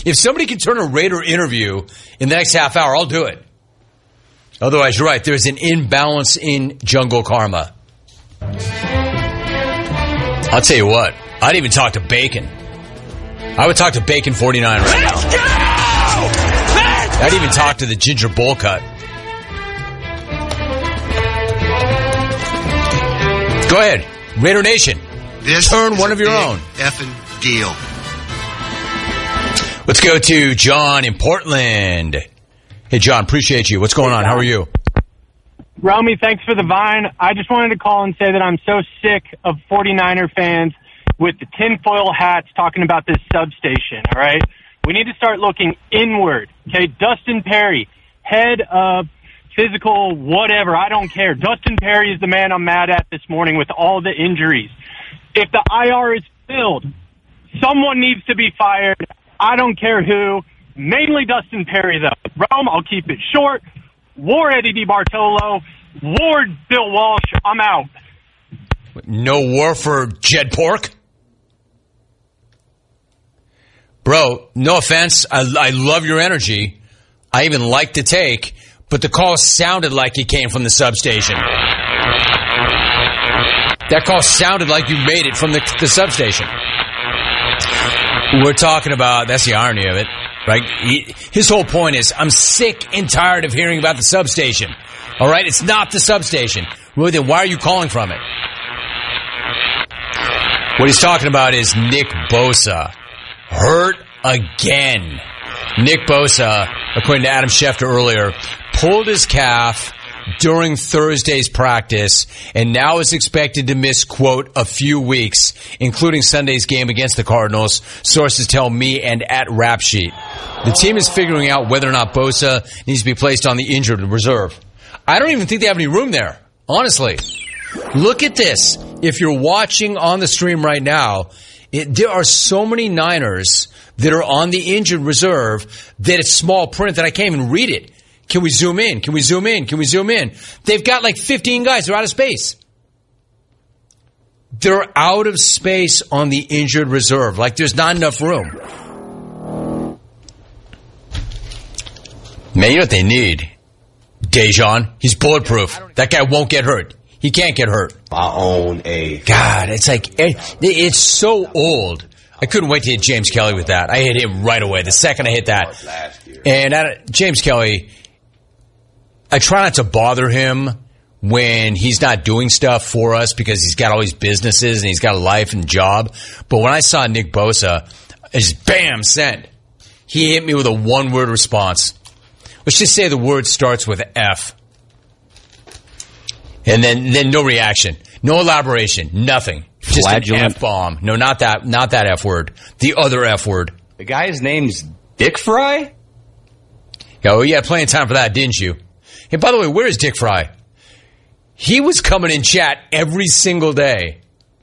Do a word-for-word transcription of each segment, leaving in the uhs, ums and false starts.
If somebody can turn a Raider interview in the next half hour, I'll do it. Otherwise, you're right. There's an imbalance in Jungle Karma. I'll tell you what. I'd even talk to Bacon. I would talk to Bacon forty-nine right now. Let's go! Let's I'd even talk to the Ginger Bowl Cut. Go ahead. Raider Nation. This Turn one of your own. Effing deal. Let's go to John in Portland. Hey, John, appreciate you. What's going on? How are you? Romy, thanks for the vine. I just wanted to call and say that I'm so sick of forty-niner fans with the tinfoil hats talking about this substation, all right? We need to start looking inward, okay? Dustin Perry, head of physical whatever, I don't care. Dustin Perry is the man I'm mad at this morning with all the injuries. If the I R is filled, someone needs to be fired. I don't care who. Mainly Dustin Perry, though. Rome, I'll keep it short. War Eddie DiBartolo. War Bill Walsh. I'm out. No war for Jed Pork? Bro, no offense. I, I love your energy. I even like the take, but the call sounded like it came from the substation. That call sounded like you made it from the, the substation. We're talking about, that's the irony of it, right? He, his whole point is, I'm sick and tired of hearing about the substation. All right? It's not the substation. Well, then why are you calling from it? What he's talking about is Nick Bosa. Hurt again. Nick Bosa, according to Adam Schefter earlier, pulled his calf during Thursday's practice and now is expected to miss, quote, a few weeks, including Sunday's game against the Cardinals, sources tell me and at Rap Sheet. The team is figuring out whether or not Bosa needs to be placed on the injured reserve. I don't even think they have any room there, honestly. Look at this. If you're watching on the stream right now, it, there are so many Niners that are on the injured reserve that it's small print that I can't even read it. Can we zoom in? Can we zoom in? Can we zoom in? They've got like fifteen guys. They're out of space. They're out of space on the injured reserve. Like there's not enough room. Man, you know what they need? Dejan. He's bulletproof. That guy won't get hurt. He can't get hurt. I own a... God, it's like, it's so old. I couldn't wait to hit James Kelly with that. I hit him right away the second I hit that. And I, James Kelly, I try not to bother him when he's not doing stuff for us because he's got all these businesses and he's got a life and job. But when I saw Nick Bosa, I just bam, send. He hit me with a one-word response. Let's just say the word starts with F. And then, then no reaction, no elaboration, nothing. Just Flagellant. an F-bomb. No, not that, not that F word. The other F word. The guy's name's Dick Fry? Oh, yeah, plenty of time for that, didn't you? Hey, by the way, where is Dick Fry? He was coming in chat every single day.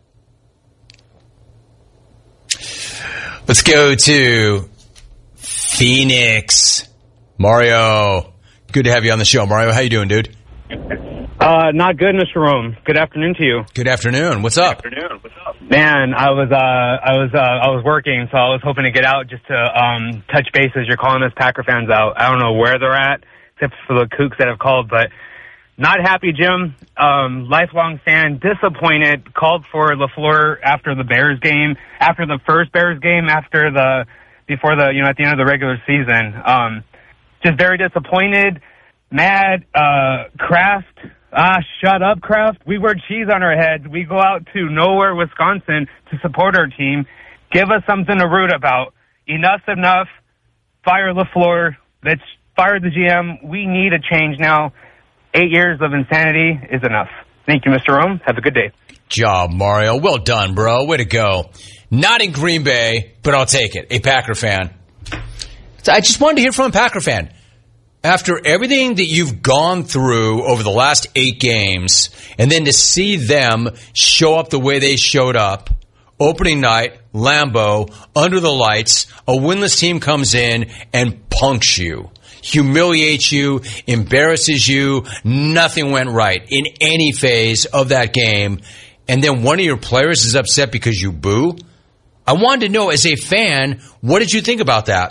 Let's go to Phoenix. Mario, good to have you on the show. Mario, how you doing, dude? Uh, not good, Mister Rome. Good afternoon to you. Good afternoon. What's up? Good afternoon. What's up? Man, I was uh, I was uh, I was working, so I was hoping to get out just to um, touch bases. You're calling us Packer fans out. I don't know where they're at, except for the kooks that have called, but not happy, Jim. Um, lifelong fan, disappointed. Called for LaFleur after the Bears game, after the first Bears game, after the before the you know at the end of the regular season. Um, just very disappointed, mad. Uh, Kraft. Ah, shut up, Kraft. We wear cheese on our heads. We go out to nowhere, Wisconsin, to support our team. Give us something to root about. Enough's enough. Fire LaFleur. Let's fire the G M. We need a change now. Eight years of insanity is enough. Thank you, Mister Rome. Have a good day. Job, Mario. Well done, bro. Way to go. Not in Green Bay, but I'll take it. A Packer fan. So I just wanted to hear from a Packer fan. After everything that you've gone through over the last eight games, and then to see them show up the way they showed up, opening night, Lambeau, under the lights, a winless team comes in and punks you, humiliates you, embarrasses you, nothing went right in any phase of that game, and then one of your players is upset because you boo? I wanted to know, as a fan, what did you think about that?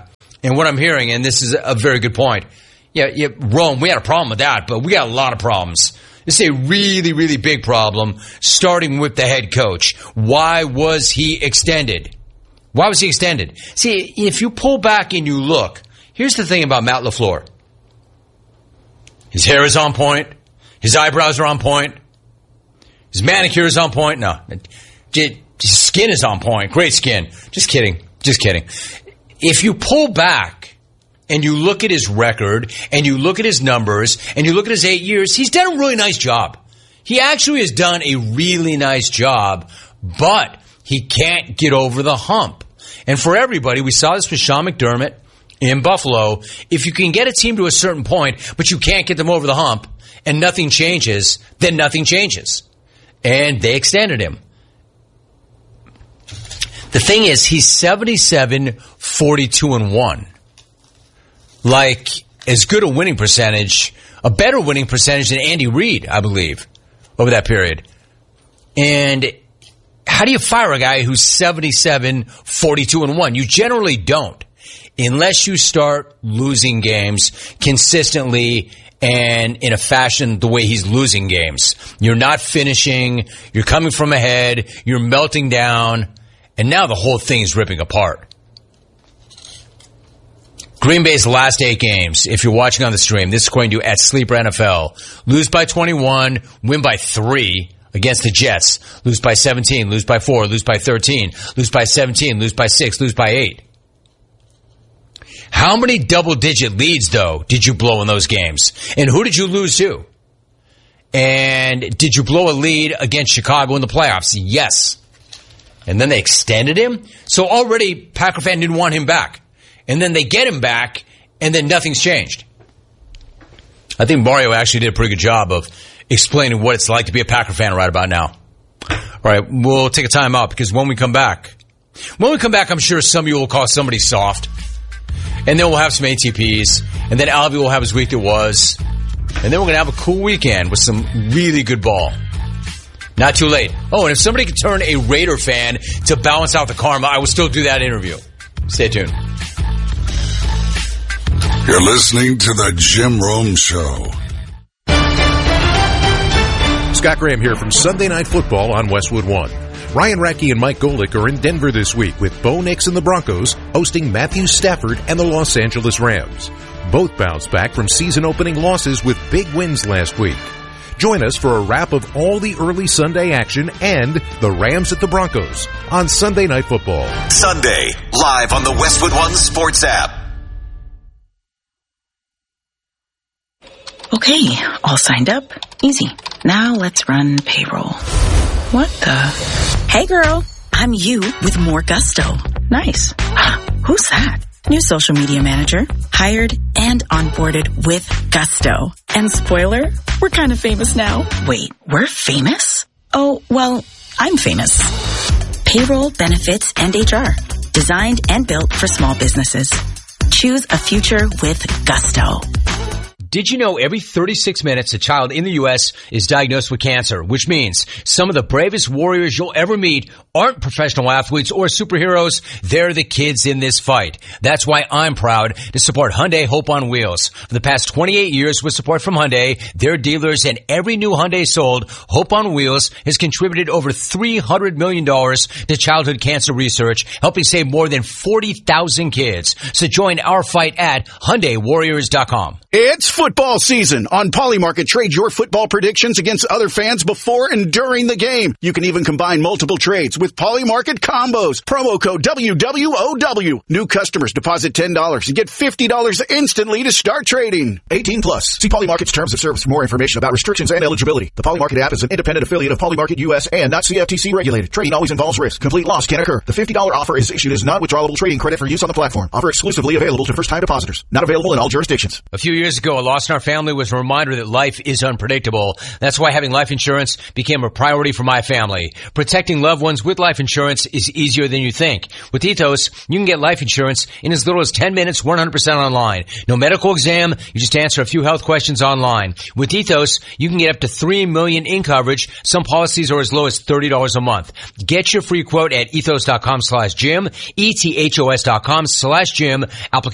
And what I'm hearing, and this is a very good point, yeah, yeah, Rome, we had a problem with that, but we got a lot of problems. This is a really, really big problem, starting with the head coach. Why was he extended? Why was he extended? See, if you pull back and you look, here's the thing about Matt LaFleur. His hair is on point. His eyebrows are on point. His manicure is on point. No, his skin is on point. Great skin. Just kidding. Just kidding. If you pull back and you look at his record, and you look at his numbers, and you look at his eight years, he's done a really nice job. He actually has done a really nice job, but he can't get over the hump. And for everybody, we saw this with Sean McDermott in Buffalo. If you can get a team to a certain point, but you can't get them over the hump, and nothing changes, then nothing changes. And they extended him. The thing is, he's seventy-seven, forty-two, and one. Like, as good a winning percentage, a better winning percentage than Andy Reid, I believe, over that period. And how do you fire a guy who's seventy-seven, forty-two, and one? You generally don't, unless you start losing games consistently and in a fashion the way he's losing games. You're not finishing, you're coming from ahead, you're melting down, and now the whole thing is ripping apart. Green Bay's last eight games, if you're watching on the stream, this is according to at Sleeper N F L. Lose by twenty-one, win by three against the Jets. Lose by seventeen, lose by four, lose by thirteen, lose by seventeen, lose by six, lose by eight. How many double-digit leads, though, did you blow in those games? And who did you lose to? And did you blow a lead against Chicago in the playoffs? Yes. And then they extended him? So already Packer fan didn't want him back. And then they get him back, and then nothing's changed. I think Mario actually did a pretty good job of explaining what it's like to be a Packer fan right about now. All right, we'll take a time out because when we come back, when we come back, I'm sure some of you will call somebody soft. And then we'll have some A T Ps. And then Alvy will have his week that was. And then we're going to have a cool weekend with some really good ball. Not too late. Oh, and if somebody could turn a Raider fan to balance out the karma, I will still do that interview. Stay tuned. You're listening to the Jim Rome Show. Scott Graham here from Sunday Night Football on Westwood One. Ryan Radke and Mike Golick are in Denver this week with Bo Nix and the Broncos hosting Matthew Stafford and the Los Angeles Rams. Both bounced back from season-opening losses with big wins last week. Join us for a wrap of all the early Sunday action and the Rams at the Broncos on Sunday Night Football. Sunday, live on the Westwood One Sports app. Okay, all signed up. Easy. Now let's run payroll. What the? Hey girl, I'm you with more gusto. Nice. Who's that? New social media manager. Hired and onboarded with gusto. And spoiler, we're kind of famous now. Wait, we're famous? Oh, well, I'm famous. Payroll, benefits, and H R. Designed and built for small businesses. Choose a future with gusto. Did you know every thirty-six minutes a child in the U S is diagnosed with cancer, which means some of the bravest warriors you'll ever meet aren't professional athletes or superheroes. They're the kids in this fight. That's why I'm proud to support Hyundai Hope on Wheels. For the past twenty-eight years with support from Hyundai, their dealers, and every new Hyundai sold, Hope on Wheels has contributed over three hundred million dollars to childhood cancer research, helping save more than forty thousand kids. So join our fight at Hyundai Warriors dot com. It's football season. On Polymarket, trade your football predictions against other fans before and during the game. You can even combine multiple trades with Polymarket combos. Promo code W W O W. New customers deposit ten dollars and get fifty dollars instantly to start trading. eighteen plus. See Polymarket's terms of service for more information about restrictions and eligibility. The Polymarket app is an independent affiliate of Polymarket U S and not C F T C regulated. Trading always involves risk. Complete loss can occur. The fifty dollars offer is issued as non-withdrawable trading credit for use on the platform. Offer exclusively available to first-time depositors. Not available in all jurisdictions. A few years ago, a loss in our family was a reminder that life is unpredictable. That's why having life insurance became a priority for my family. Protecting loved ones with life insurance is easier than you think. With Ethos, you can get life insurance in as little as ten minutes, one hundred percent online. No medical exam, you just answer a few health questions online. With Ethos, you can get up to three million dollars in coverage. Some policies are as low as thirty dollars a month. Get your free quote at ethos dot com slash Jim, E T H O S dot com slash Jim. Application